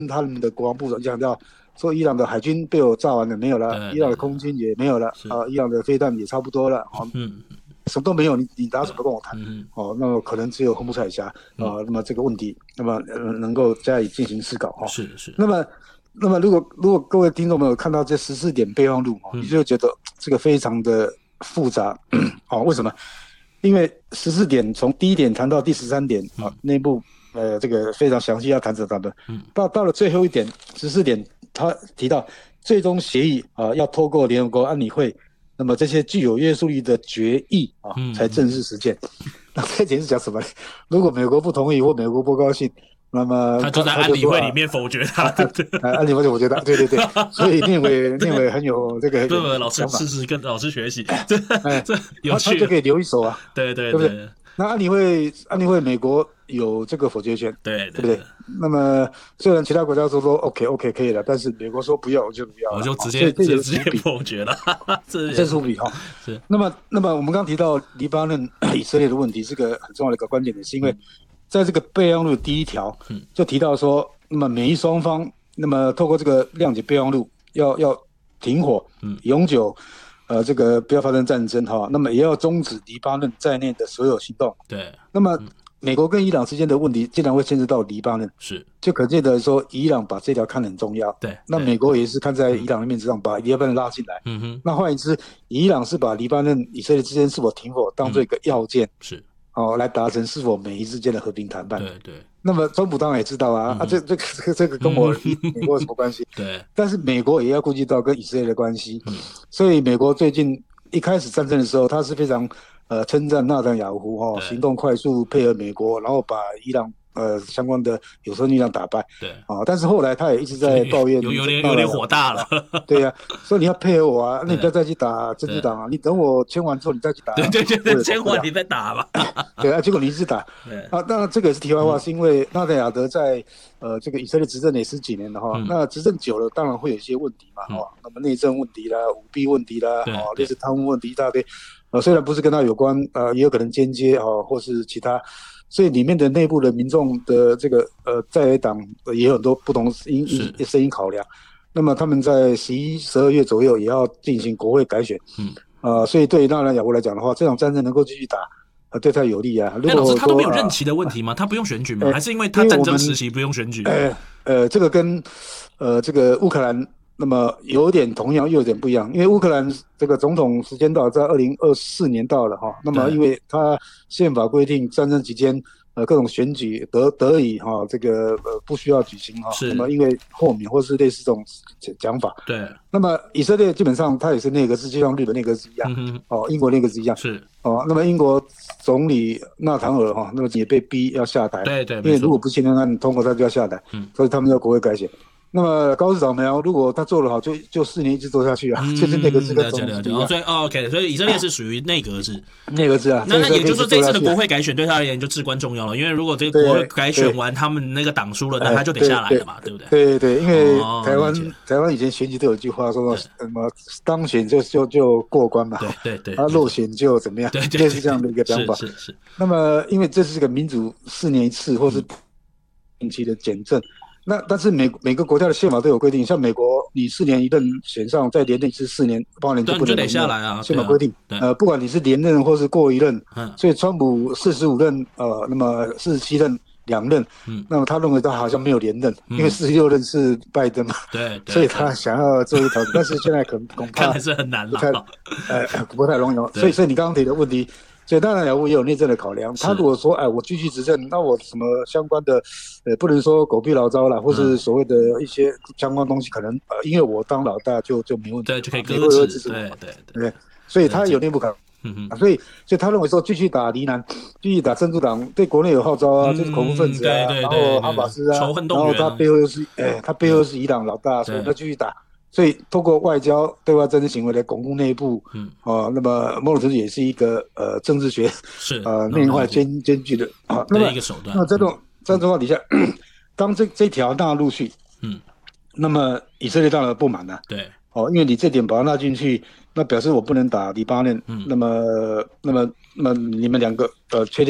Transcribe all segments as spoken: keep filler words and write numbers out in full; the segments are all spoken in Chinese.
他们的国防部长讲到说，伊朗的海军被我炸完了，没有了，伊朗的空军也没有了，啊，伊朗的飞弹也差不多了，啊，嗯，什么都没有，你你拿什么跟我谈？嗯、哦，那么可能只有红木海峡啊、呃，那么这个问题，那么、呃、能够加以进行思考哈、哦。 是是。 那么，那么如果如果各位听众朋友看到这十四点备忘录，你就觉得这个非常的复杂，哦，为什么？因为十四点从第一点谈到第十三点啊，内部呃这个非常详细要谈着谈的，到到了最后一点十四点，他提到最终协议啊要透过联合国安理会。那么这些具有约束力的决议啊，才正式实践。那这点是讲什么呢？如果美国不同意或美国不高兴，那么他就在安理会里面否决他。 安理会否决他，对对对。所以念伟念伟很有这个对老师试试跟老师学习，这这有趣， 他就可以留一手啊。 对对对不对？那安理会安理会美国有这个否决权， 对对不对？那么虽然其他国家说说 OK OK 可以了，但是美国说不要我就不要了， 我就直接直接否决了， 这是伏笔哈。是。那么那么我们刚提到黎巴嫩以色列的问题，是个很重要的一个关键点，是因为在这个备忘录第一条就提到说，那么美伊双方那么透过这个谅解备忘录要要停火，永久。呃，这个不要发生战争哈，那么也要终止黎巴嫩在内的所有行动。 对， 那么、嗯、美国跟伊朗之间的问题，竟然会牵涉到黎巴嫩， 是， 就可见得说，伊朗把这条看得很重要。 对， 那美国也是看在伊朗的面子上，把黎巴嫩拉进来。嗯哼。那换言之，伊朗是把黎巴嫩、以色列之间是否停火当做一个要件，嗯、 是， 哦，来达成是否美伊之间的和平谈判。 对对。 那么，川普当然也知道啊，嗯、啊，这这个这个跟我美国有什么关系？ 对。 但是美国也要顾及到跟以色列的关系，嗯、所以美国最近。一开始战争的时候，他是非常呃称赞纳坦雅胡哈行动快速，配合美国，然后把伊朗呃相关的有生力量打败。 对啊，但是后来他也一直在抱怨， 有有点有点火大了。 对呀、啊，说你要配合我啊，那你不要再去打真主党啊，你等我签完之后你再去打、啊。 对对对，签完你再打吧。 对啊，结果你一直打。啊，当然这个也是题外话，嗯、是因为纳坦雅德在呃这个以色列执政也十几年了哈，嗯、那执政久了，当然会有一些问题嘛，哈、嗯，那么内政问题啦、舞弊问题啦，哦，类似贪污问题一大堆，呃，虽然不是跟他有关，呃，也有可能间接哦，或是其他，所以里面的内部的民众的这个呃在野党也有很多不同的声音声音考量，那么他们在十一、十二月左右也要进行国会改选，嗯，呃，所以对于纳坦雅胡来讲的话，这场战争能够继续打。呃，对他有利啊。如果老师他都没有任期的问题吗？呃、他不用选举吗？还是因为他战争时期不用选举？ 呃呃，这个跟呃这个乌克兰那么有点同样，又有点不一样。因为乌克兰这个总统时间到在二零二四年到了哈，那么因为他宪法规定战争期间呃各种选举得得以哈这个呃不需要举行哈，那么因为豁免或是类似这种讲法。 对。 那么以色列基本上它也是内阁制，就像日本内阁制一样，嗯、哦，英国内阁制一样。 是。 哦，那么英国总理纳坦尔哈，那么也被逼要下台， 对对， 因为如果不签案通过，他就要下台，嗯，所以他们要国会改选。那么高市早苗，如果他做得好，就就四年一直做下去啊，嗯、就是内阁制跟总理制一样。 所以、哦、OK， 所以以色列是属于内阁制， 内阁制啊。 那那也就是说，这次的国会改选对他而言就至关重要了，因为如果这个国会改选完，他们那个党输了，那他就得下来了嘛，对, 对, 对不对？对对对，因为台湾、哦、台湾以前选举都有一句话说什么当选就就就过关嘛， 对对对， 他落选就怎么样， 对对， 类似这样的一个讲法。 是是是。 那么因为这是个民主四年一次或是定期的检证。那但是每每个国家的宪法都有规定，像美国，你四年一任选上，再连任一次四年八年就不能得下来啊。 宪法规定， 啊、 呃，不管你是连任或是过一任，嗯，所以川普四十五任，呃，那么四十七任两任，嗯，那么他认为他好像没有连任，嗯、因为四十六任是拜登嘛， 对， 所以他想要做一条，但是现在可能恐怕看来是很难了， 呃，不太容易。所以，所以你刚刚提的问题。所以当然，我也有内政的考量。他如果说，哎，我继续执政，那我什么相关的，呃，不能说狗屁老招啦，或是所谓的一些相关东西，可能呃，因为我当老大就就没问题， 对，就可以搁置，对对对，所以他有内部考量。嗯嗯，所以所以他认为说，继续打黎南，继续打真主党，对国内有号召啊，就是恐怖分子啊，然后哈马斯啊，然后他背后又是，哎，他背后是伊朗老大，所以他继续打。所以，透过外交对外政治行为来巩固内部，嗯，哦，那么某种程度也是一个呃政治学是呃内外兼兼具的啊，那么一个手段。 那这种这种状况底下，当这这条纳入去，嗯，那么以色列当然不满了， 对， 哦，因为你这点把它纳进去，那表示我不能打黎巴嫩，嗯，那么那么那么你们两个呃确定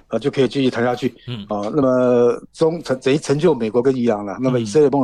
呃就可以继续谈下去。 嗯， 啊，那么中成等于成就美国跟伊朗了。那么以色列